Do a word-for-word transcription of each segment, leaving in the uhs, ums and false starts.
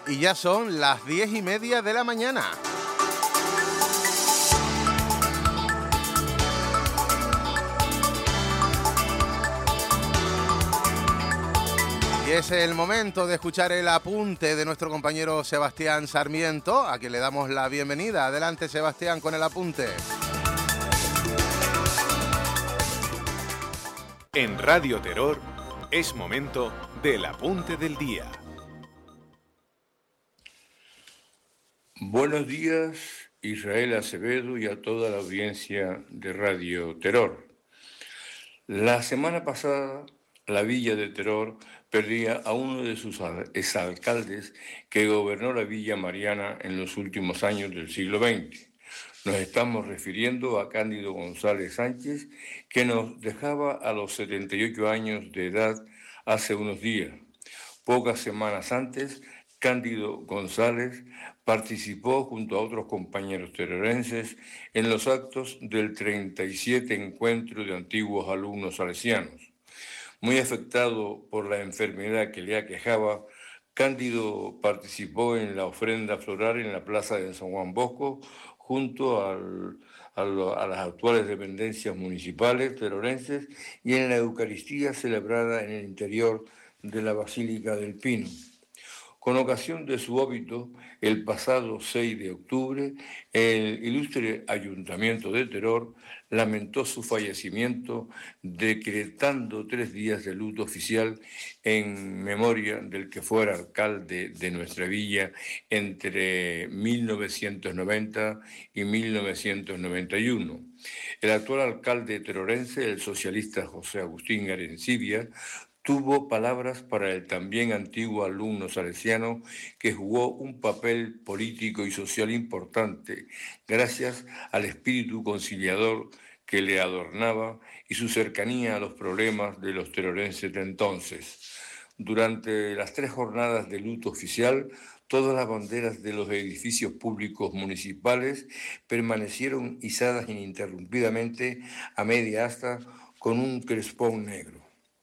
Y ya son las diez y media de la mañana. Y es el momento de escuchar el apunte de nuestro compañero Sebastián Sarmiento, a quien le damos la bienvenida. Adelante, Sebastián, con el apunte. En Radio Terror es momento del apunte del día. Buenos días, Israel Acevedo y a toda la audiencia de Radio Terror. La semana pasada, la villa de Terror perdía a uno de sus exalcaldes que gobernó la Villa Mariana en los últimos años del siglo veinte. Nos estamos refiriendo a Cándido González Sánchez, que nos dejaba a los setenta y ocho años de edad hace unos días. Pocas semanas antes, Cándido González participó junto a otros compañeros terrorenses en los actos del treinta y siete Encuentro de Antiguos Alumnos Salesianos. Muy afectado por la enfermedad que le aquejaba, Cándido participó en la ofrenda floral en la plaza de San Juan Bosco, junto al, a, lo, a las actuales dependencias municipales terrorenses y en la Eucaristía celebrada en el interior de la Basílica del Pino. Con ocasión de su óbito, el pasado seis de octubre, el ilustre Ayuntamiento de Terror lamentó su fallecimiento, decretando tres días de luto oficial en memoria del que fuera alcalde de nuestra villa entre mil novecientos noventa y mil novecientos noventa y uno. El actual alcalde terorense, el socialista José Agustín Arencibia, tuvo palabras para el también antiguo alumno salesiano que jugó un papel político y social importante gracias al espíritu conciliador que le adornaba y su cercanía a los problemas de los terorenses de entonces. Durante las tres jornadas de luto oficial, todas las banderas de los edificios públicos municipales permanecieron izadas ininterrumpidamente a media asta con un crespón negro.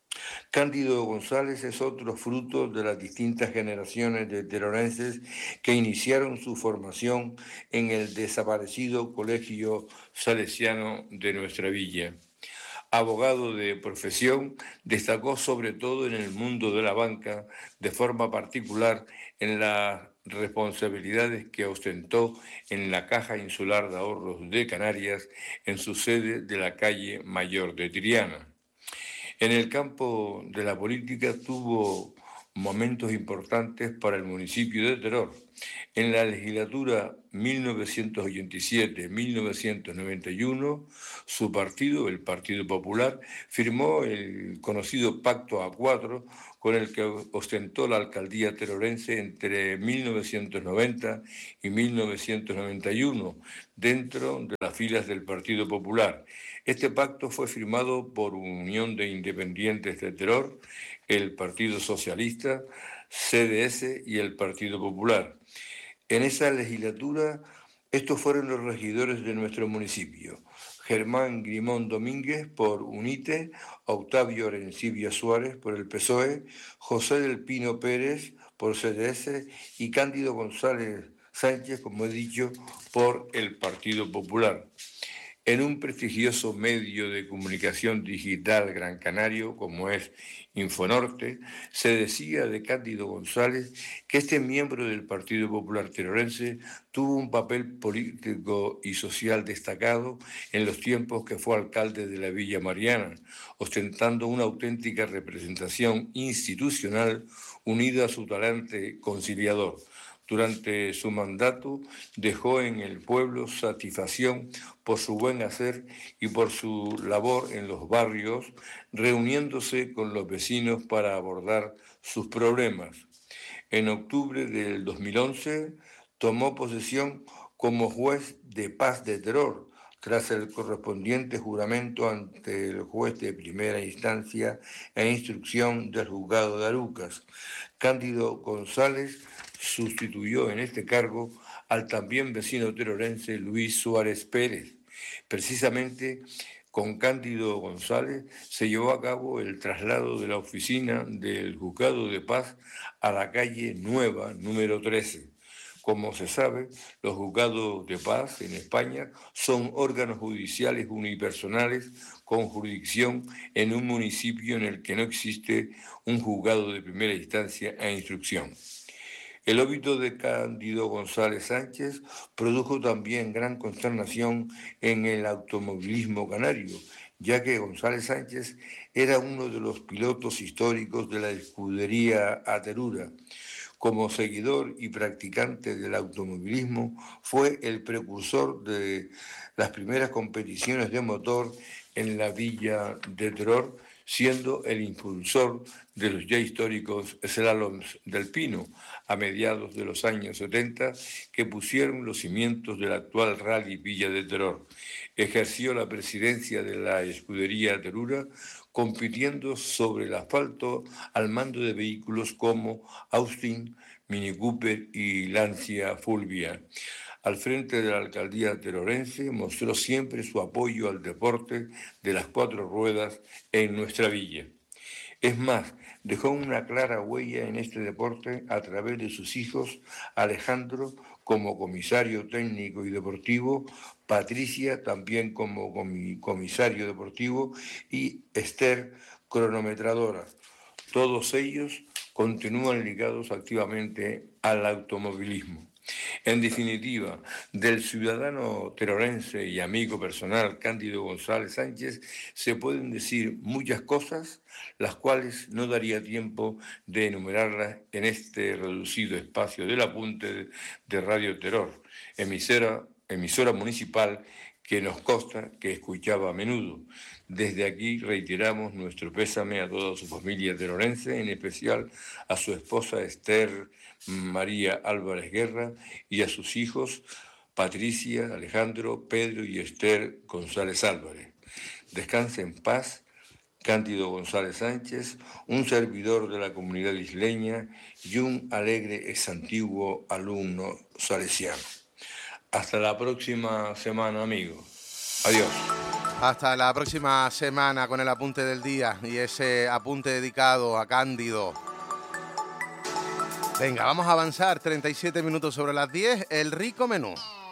Cándido González es otro fruto de las distintas generaciones de terorenses que iniciaron su formación en el desaparecido Colegio Salesiano de nuestra villa. Abogado de profesión, destacó sobre todo en el mundo de la banca, de forma particular en las responsabilidades que ostentó en la Caja Insular de Ahorros de Canarias, en su sede de la calle Mayor de Triana. En el campo de la política tuvo momentos importantes para el municipio de Terror. En la legislatura mil novecientos ochenta y siete a mil novecientos noventa y uno, su partido, el Partido Popular, firmó el conocido Pacto A cuatro, con el que ostentó la alcaldía terorense entre mil novecientos noventa y mil novecientos noventa y uno, dentro de las filas del Partido Popular. Este pacto fue firmado por Unión de Independientes de Terror, el Partido Socialista, C D S y el Partido Popular. En esa legislatura, estos fueron los regidores de nuestro municipio: Germán Grimón Domínguez por UNITE, Octavio Arencibia Suárez por el P S O E, José del Pino Pérez por C D S y Cándido González Sánchez, como he dicho, por el Partido Popular. En un prestigioso medio de comunicación digital gran canario, como es Infonorte, se decía de Cándido González que este miembro del Partido Popular Terorense tuvo un papel político y social destacado en los tiempos que fue alcalde de la Villa Mariana, ostentando una auténtica representación institucional unida a su talante conciliador. Durante su mandato dejó en el pueblo satisfacción por su buen hacer y por su labor en los barrios, reuniéndose con los vecinos para abordar sus problemas. En octubre del dos mil once tomó posesión como juez de paz de Terror, tras el correspondiente juramento ante el juez de primera instancia e instrucción del juzgado de Arucas. Cándido González sustituyó en este cargo al también vecino terorense Luis Suárez Pérez. Precisamente con Cándido González se llevó a cabo el traslado de la oficina del Juzgado de Paz a la calle Nueva, número trece. Como se sabe, los juzgados de paz en España son órganos judiciales unipersonales con jurisdicción en un municipio en el que no existe un juzgado de primera instancia e instrucción. El óbito de Cándido González Sánchez produjo también gran consternación en el automovilismo canario, ya que González Sánchez era uno de los pilotos históricos de la escudería Aterura. Como seguidor y practicante del automovilismo, fue el precursor de las primeras competiciones de motor en la villa de Teror, siendo el impulsor de los ya históricos slaloms del Pino a mediados de los años setenta, que pusieron los cimientos del actual Rally Villa de Teror. Ejerció la presidencia de la escudería Terura, compitiendo sobre el asfalto al mando de vehículos como Austin, Mini Cooper y Lancia Fulvia. Al frente de la alcaldía terorense, mostró siempre su apoyo al deporte de las cuatro ruedas en nuestra villa. Es más, dejó una clara huella en este deporte a través de sus hijos, Alejandro como comisario técnico y deportivo, Patricia también como comisario deportivo y Esther cronometradora. Todos ellos continúan ligados activamente al automovilismo. En definitiva, del ciudadano terorense y amigo personal Cándido González Sánchez se pueden decir muchas cosas, las cuales no daría tiempo de enumerarlas en este reducido espacio del apunte de Radio Teror, emisora, emisora municipal que nos consta que escuchaba a menudo. Desde aquí reiteramos nuestro pésame a toda su familia terorense, en especial a su esposa Esther María Álvarez Guerra y a sus hijos Patricia, Alejandro, Pedro y Esther González Álvarez. Descanse en paz, Cándido González Sánchez, un servidor de la comunidad isleña y un alegre exantiguo alumno salesiano. Hasta la próxima semana, amigos. Adiós. Hasta la próxima semana con el apunte del día y ese apunte dedicado a Cándido. Venga, vamos a avanzar. treinta y siete minutos sobre las diez. El rico menú.